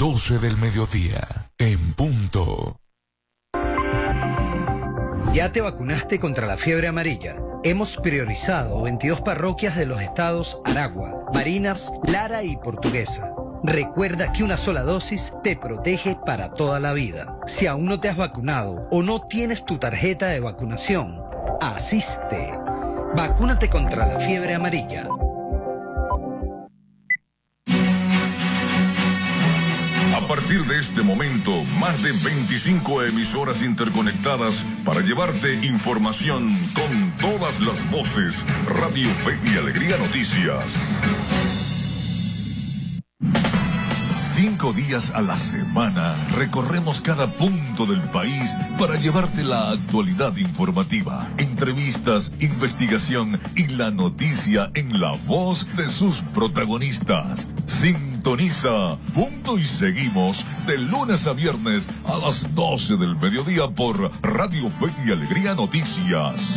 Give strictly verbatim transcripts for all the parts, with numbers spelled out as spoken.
doce del mediodía, en punto. ¿Ya te vacunaste contra la fiebre amarilla? Hemos priorizado veintidós parroquias de los estados Aragua, Barinas, Lara y Portuguesa. Recuerda que una sola dosis te protege para toda la vida. Si aún no te has vacunado o no tienes tu tarjeta de vacunación, asiste. Vacúnate contra la fiebre amarilla. A partir de este momento, más de veinticinco emisoras interconectadas para llevarte información con todas las voces. Radio Fe y Alegría Noticias. Cinco días a la semana recorremos cada punto del país para llevarte la actualidad informativa, entrevistas, investigación y la noticia en la voz de sus protagonistas. Sintoniza Punto y Seguimos de lunes a viernes a las doce del mediodía por Radio Fe y Alegría Noticias.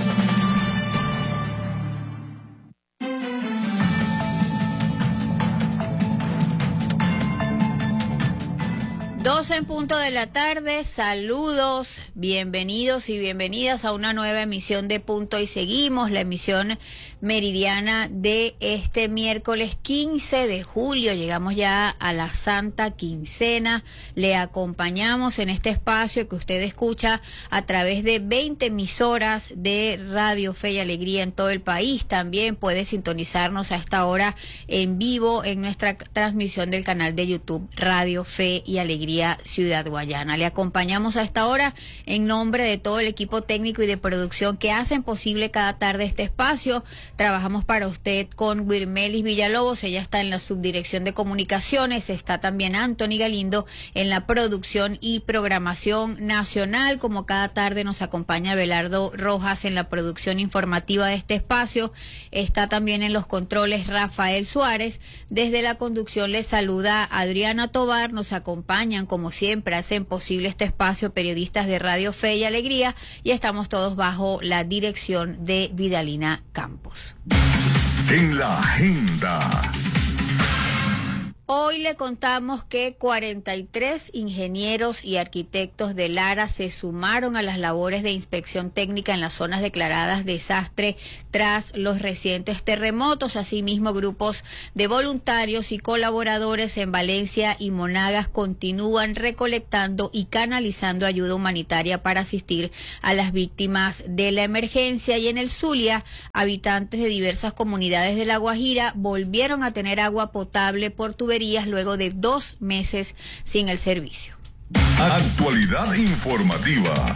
doce en punto de la tarde, saludos, bienvenidos y bienvenidas a una nueva emisión de Punto y Seguimos, la emisión meridiana de este miércoles quince de julio. Llegamos ya a la Santa Quincena, le acompañamos en este espacio que usted escucha a través de veinte emisoras de Radio Fe y Alegría en todo el país. También puede sintonizarnos a esta hora en vivo en nuestra transmisión del canal de YouTube Radio Fe y Alegría Ciudad Guayana. Le acompañamos a esta hora en nombre de todo el equipo técnico y de producción que hacen posible cada tarde este espacio. Trabajamos para usted con Wirmelis Villalobos, ella está en la subdirección de comunicaciones, está también Anthony Galindo en la producción y programación nacional. Como cada tarde nos acompaña Belardo Rojas en la producción informativa de este espacio, está también en los controles Rafael Suárez. Desde la conducción les saluda Adriana Tobar, nos acompañan como siempre, hacen posible este espacio periodistas de Radio Fe y Alegría y estamos todos bajo la dirección de Vidalina Campos. En la agenda. Hoy le contamos que cuarenta y tres ingenieros y arquitectos de Lara se sumaron a las labores de inspección técnica en las zonas declaradas desastre tras los recientes terremotos. Asimismo, grupos de voluntarios y colaboradores en Valencia y Monagas continúan recolectando y canalizando ayuda humanitaria para asistir a las víctimas de la emergencia. Y en el Zulia, habitantes de diversas comunidades de La Guajira volvieron a tener agua potable por tuberías luego de dos meses sin el servicio. Actualidad informativa.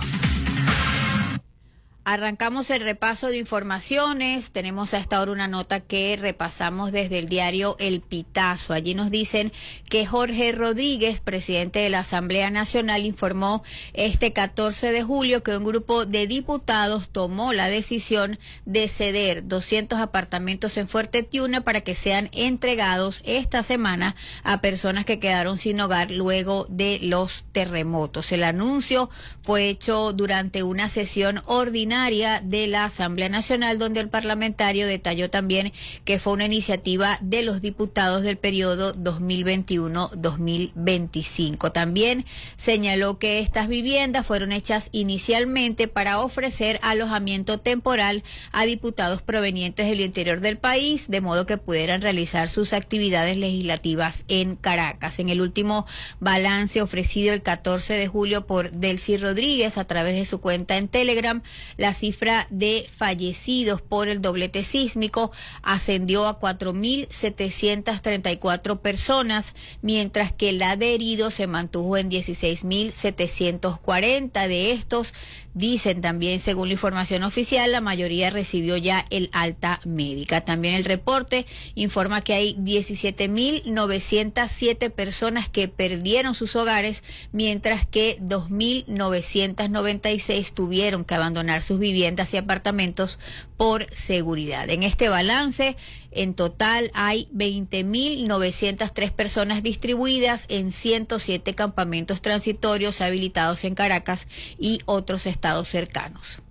Arrancamos el repaso de informaciones. Tenemos a esta hora una nota que repasamos desde el diario El Pitazo. Allí nos dicen que Jorge Rodríguez, presidente de la Asamblea Nacional, informó este catorce de julio que un grupo de diputados tomó la decisión de ceder doscientos apartamentos en Fuerte Tiuna para que sean entregados esta semana a personas que quedaron sin hogar luego de los terremotos. El anuncio fue hecho durante una sesión ordinaria de la Asamblea Nacional, donde el parlamentario detalló también que fue una iniciativa de los diputados del periodo dos mil veintiuno a dos mil veinticinco. También señaló que estas viviendas fueron hechas inicialmente para ofrecer alojamiento temporal a diputados provenientes del interior del país, de modo que pudieran realizar sus actividades legislativas en Caracas. En el último balance ofrecido el catorce de julio por Delcy Rodríguez a través de su cuenta en Telegram, la cifra de fallecidos por el doblete sísmico ascendió a cuatro mil setecientas treinta y cuatro personas, mientras que la de heridos se mantuvo en dieciséis mil setecientos cuarenta. De estos, dicen también, según la información oficial, la mayoría recibió ya el alta médica. También el reporte informa que hay diecisiete mil novecientas siete personas que perdieron sus hogares, mientras que dos mil novecientas noventa y seis tuvieron que abandonar sus viviendas y apartamentos por seguridad. En este balance, en total hay veinte mil novecientas tres personas distribuidas en ciento siete campamentos transitorios habilitados en Caracas y otros estados cercanos.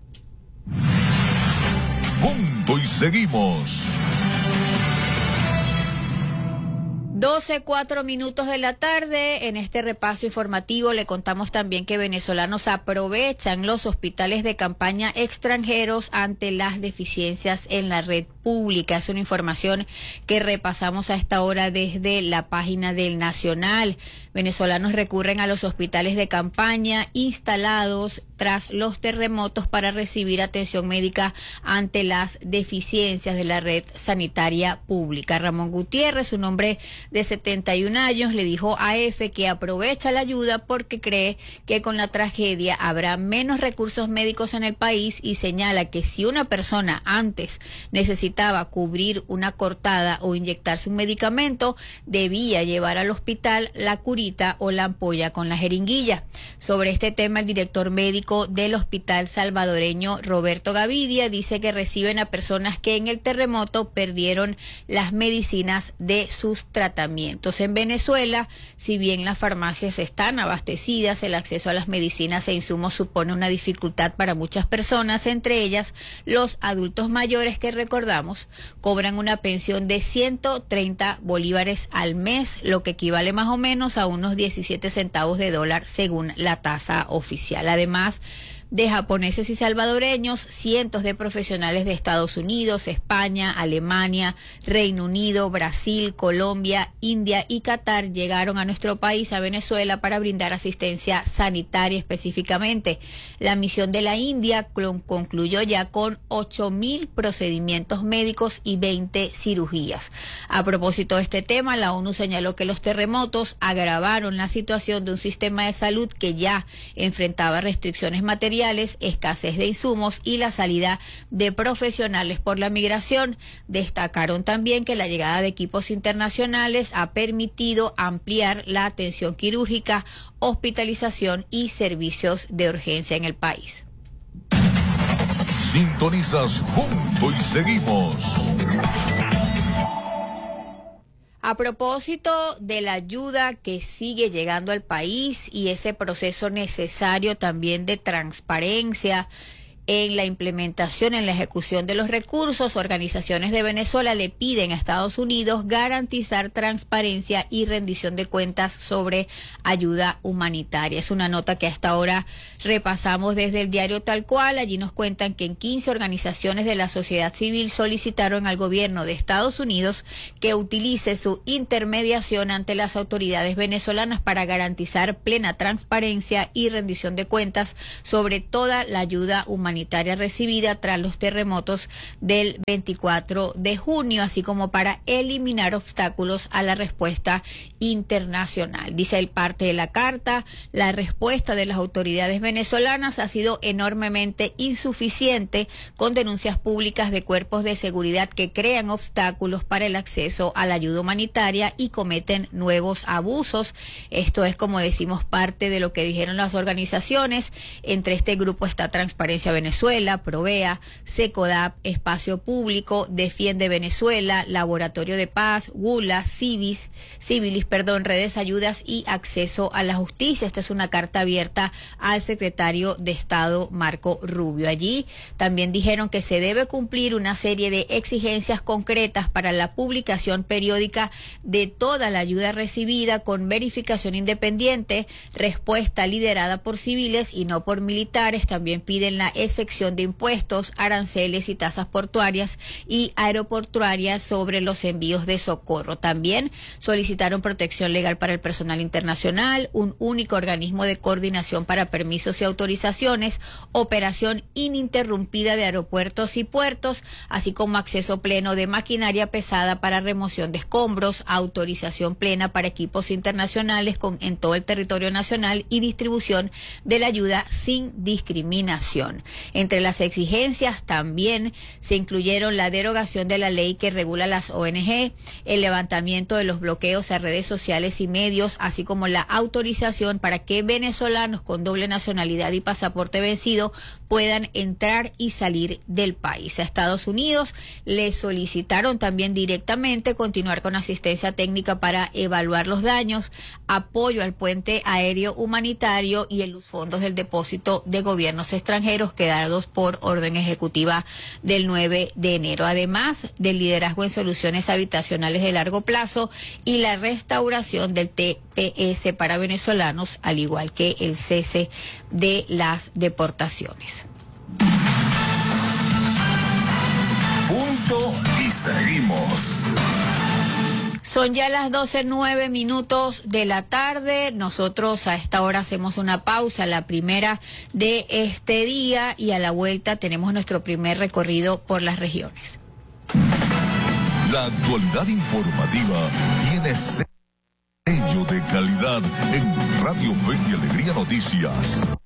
Punto y seguimos. doce, cuatro minutos de la tarde. En este repaso informativo le contamos también que venezolanos aprovechan los hospitales de campaña extranjeros ante las deficiencias en la red pública. Es una información que repasamos a esta hora desde la página del Nacional. Venezolanos recurren a los hospitales de campaña instalados tras los terremotos para recibir atención médica ante las deficiencias de la red sanitaria pública. Ramón Gutiérrez, un hombre de setenta y un años, le dijo a EFE que aprovecha la ayuda porque cree que con la tragedia habrá menos recursos médicos en el país y señala que si una persona antes necesitaba cubrir una cortada o inyectarse un medicamento, debía llevar al hospital la curita o la ampolla con la jeringuilla. Sobre este tema, el director médico del Hospital Salvadoreño, Roberto Gavidia, dice que reciben a personas que en el terremoto perdieron las medicinas de sus tratamientos. En Venezuela, si bien las farmacias están abastecidas, el acceso a las medicinas e insumos supone una dificultad para muchas personas, entre ellas los adultos mayores que, recordamos, cobran una pensión de ciento treinta bolívares al mes, lo que equivale más o menos a unos diecisiete centavos de dólar según la tasa oficial. Además de japoneses y salvadoreños, cientos de profesionales de Estados Unidos, España, Alemania, Reino Unido, Brasil, Colombia, India y Qatar llegaron a nuestro país, a Venezuela, para brindar asistencia sanitaria específicamente. La misión de la India concluyó ya con ocho mil procedimientos médicos y veinte cirugías. A propósito de este tema, la ONU señaló que los terremotos agravaron la situación de un sistema de salud que ya enfrentaba restricciones materiales, escasez de insumos y la salida de profesionales por la migración. Destacaron también que la llegada de equipos internacionales ha permitido ampliar la atención quirúrgica, hospitalización y servicios de urgencia en el país. Sintonizas Punto y seguimos. A propósito de la ayuda que sigue llegando al país y ese proceso necesario también de transparencia en la implementación, en la ejecución de los recursos, organizaciones de Venezuela le piden a Estados Unidos garantizar transparencia y rendición de cuentas sobre ayuda humanitaria. Es una nota que hasta ahora repasamos desde el diario Tal Cual. Allí nos cuentan que en quince organizaciones de la sociedad civil solicitaron al gobierno de Estados Unidos que utilice su intermediación ante las autoridades venezolanas para garantizar plena transparencia y rendición de cuentas sobre toda la ayuda humanitaria recibida tras los terremotos del veinticuatro de junio, así como para eliminar obstáculos a la respuesta internacional. Dice el parte de la carta, la respuesta de las autoridades venezolanas ha sido enormemente insuficiente, con denuncias públicas de cuerpos de seguridad que crean obstáculos para el acceso a la ayuda humanitaria y cometen nuevos abusos. Esto es, como decimos, parte de lo que dijeron las organizaciones. Entre este grupo está Transparencia Venezuela, Provea, SECODAP, Espacio Público, Defiende Venezuela, Laboratorio de Paz, GULA, Civis, Civilis, perdón, Redes Ayudas y Acceso a la Justicia. Esta es una carta abierta al secretario de Estado, Marco Rubio. Allí también dijeron que se debe cumplir una serie de exigencias concretas para la publicación periódica de toda la ayuda recibida, con verificación independiente, respuesta liderada por civiles y no por militares. También piden la excepción de impuestos, aranceles y tasas portuarias y aeroportuarias sobre los envíos de socorro. También solicitaron protección legal para el personal internacional, un único organismo de coordinación para permisos y autorizaciones, operación ininterrumpida de aeropuertos y puertos, así como acceso pleno de maquinaria pesada para remoción de escombros, autorización plena para equipos internacionales con, en todo el territorio nacional, y distribución de la ayuda sin discriminación. Entre las exigencias también se incluyeron la derogación de la ley que regula las O N G, el levantamiento de los bloqueos a redes sociales y medios, así como la autorización para que venezolanos con doble nacionalidad y pasaporte vencido puedan entrar y salir del país. A Estados Unidos le solicitaron también directamente continuar con asistencia técnica para evaluar los daños, apoyo al puente aéreo humanitario y en los fondos del depósito de gobiernos extranjeros que dados por orden ejecutiva del nueve de enero, además del liderazgo en soluciones habitacionales de largo plazo y la restauración del T P S para venezolanos, al igual que el cese de las deportaciones. Punto y seguimos. Son ya las doce nueve minutos de la tarde. Nosotros a esta hora hacemos una pausa, la primera de este día, y a la vuelta tenemos nuestro primer recorrido por las regiones. La actualidad informativa tiene sello de calidad en Radio Fe y Alegría Noticias.